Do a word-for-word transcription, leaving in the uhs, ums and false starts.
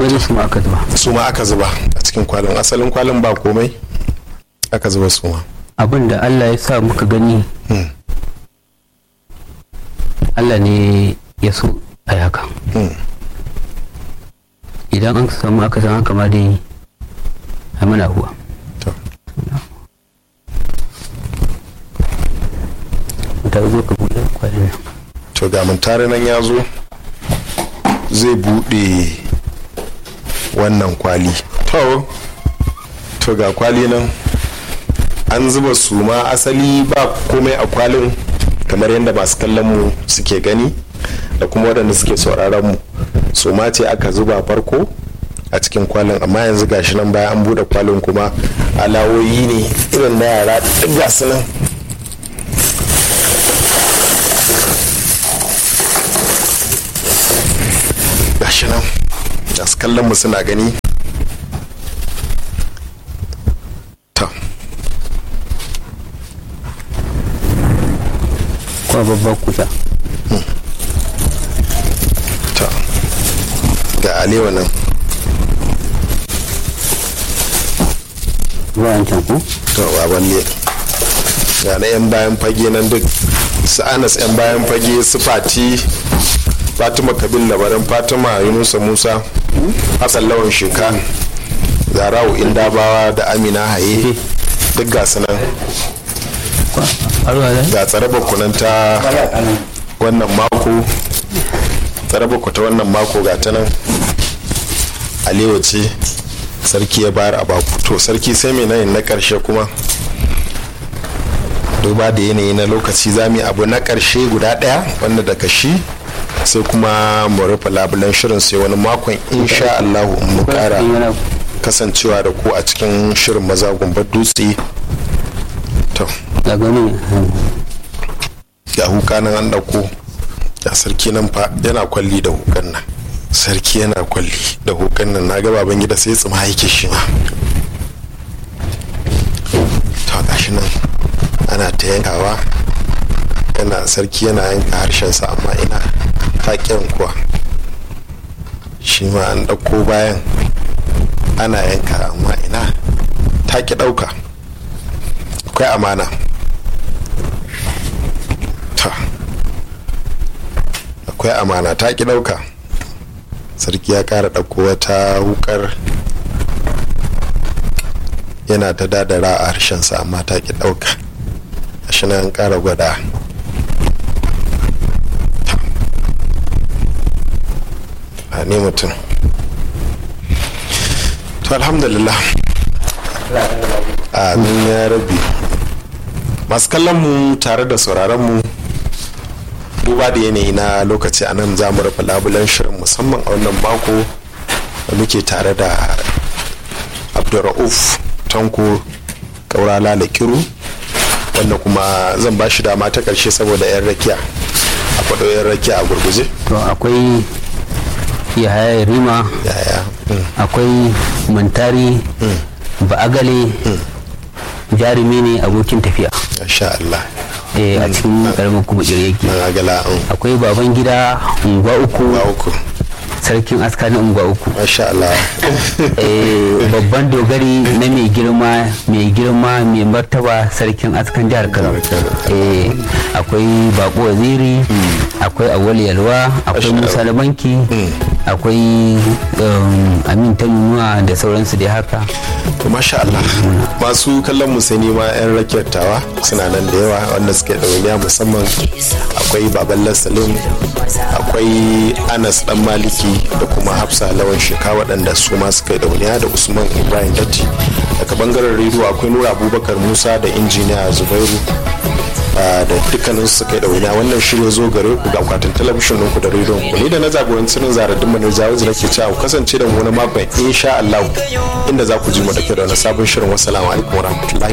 wani su ma aka zuba su ma aka zuba a cikin kwalin, asalin kwalin ba komai aka zuba su ma. abin da Allah ya sa muka gani Hmm. Allah ne ya so a yi haka. Hmm. idan an samu aka san haka ma dai a mana huwa. To. ta zo ka buɗe kwalin nan. to ga mun tare nan ya zo zai bude wannan kwali. to to ga kwali nan an zuba su ma asali ba komai a kwalin kamar yadda masu kallon mu suke gani da kuma waɗanda suke sauraron mu. su ma ce aka zuba farko a cikin kwalin, amma yanzu gashi nan bayan an bude kwalin kuma alawoyi ne irin na yara duk gasu nan. gashi nan masu kallon mu suna gani. ta kwa babbar kusa. ta ga alewa nan. ruwan can ku to baballe ga na yan bayan fage nan duk su anas yan bayan fage su fati fatima kabil labaran fatima yunusa musa hassan lawan sheka zarawu indabawa da amina haye duk ga su nan. ga tsaraba kunan ta wannan mako tsaraba ku ta wannan mako ga ta nan alewa ce sarki ya bayar a baku. to sarki sai mai nayin na karshe kuma duba da yanayi na lokaci zami abu na karshe guda daya wanda daga shi sai kuma mu rufe labulan shirin sai wani makon insha Allah mu kara kasancewa da ku a cikin shirin maza gumbar dutse. to ga huka nan an dauko ya sarki nan fa yana kwalli da hukan nan sarki yana kwalli da hukan nan na ga baban gida sai tsima yake shi ma. to gashi nan ana ta yankawa yana sarki yana yanka harshensa amma ina taƙin kuwa shi ma an ɗauko bayan ana yanka amma ina taƙi ɗauka. akwai amana. ta akwai amana taƙi ɗauka. sarki ya ƙara ɗauko wata wukar yana ta dadara a harshensa amma taƙi ɗauka. shi na an ƙara gwada. ne mutum. to alhamdulillah amin ya rabi. masu kallon mu tare da sauraron mu duba da yanayi na lokaci a nan za mu rufe labulan shirin musamman a wannan mako da muke tare da abdurrauf tanko kaura lalakiru wanda kuma zan ba shi dama ta karshe saboda yan rakiya akwai yan rakiya a gurguje. to akwai yahaya rima akwai mantari ba'agale jarumi ne abokin tafiya masha Allah eh a cikin karamin kuma yake akwai baban gida unguwa uku sarkin aska na unguwa uku masha Allah eh babban dogari na mai girma mai girma mai martaba sarkin askan jihar Kano eh akwai bako waziri akwai awwal yalwa akwai musa labanki akwai amin tanuwa da sauransu dai haka. to masha Allah masu kallon mu sai ma yan rakiyatawa suna nan da yawa wanda suke ɗauniya musamman akwai baban salim akwai anas dan maliki da kuma hafsa lawan sheka waɗanda su ma suka yi ɗauniya da usman ibrahim datti daga bangaren rediyo akwai nura abubakar musa da injiniya zubairu da dukkanin su kai ɗauniya. wannan shirin zo gare ku ga akwatin talabishin ɗinku da rediyon ku ni da na jagoranci nan zaradin manar jawo zira ke cewa kasance da mu wani makon insha Allah inda za ku ji mu dauke da wani sabon shirin. wassalamu alaikum warahmatullahi